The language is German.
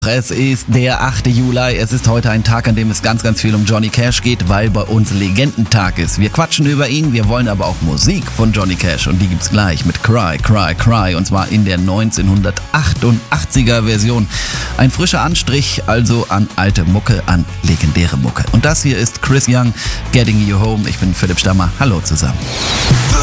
Es ist der 8. Juli, es ist heute ein Tag, an dem es ganz, ganz viel um Johnny Cash geht, weil bei uns Legendentag ist. Wir quatschen über ihn, wir wollen aber auch Musik von Johnny Cash und die gibt's gleich mit Cry, Cry, Cry und zwar in der 1988er Version. Ein frischer Anstrich also an alte Mucke, an legendäre Mucke. Und das hier ist Chris Young, Getting You Home. Ich bin Philipp Stammer, hallo zusammen.